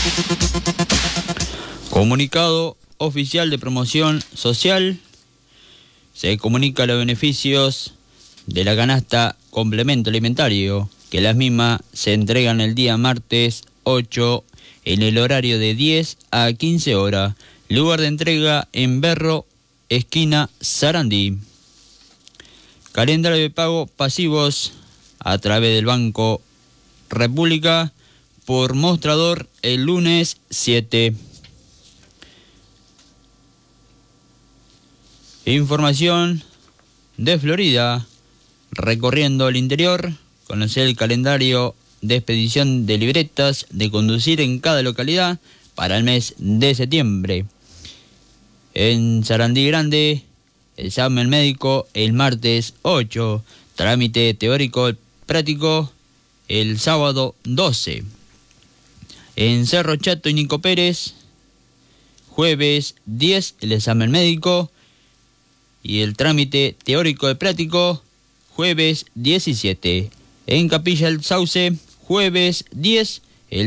Comunicado oficial de promoción social. Se comunica los beneficios de la canasta complemento alimentario, que las mismas se entregan el día martes 8 en el horario de 10 a 15 horas. Lugar de entrega en Berro, esquina Sarandí. Calendario de pago pasivos a través del Banco República por mostrador el lunes 7. Información de Florida. Recorriendo el interior, conocer el calendario de expedición de libretas de conducir en cada localidad para el mes de septiembre. En Sarandí Grande, examen médico el martes 8, trámite teórico práctico el sábado 12. En Cerro Chato y Nico Pérez, jueves 10 el examen médico y el trámite teórico y práctico jueves 17. En Capilla del Sauce, jueves 10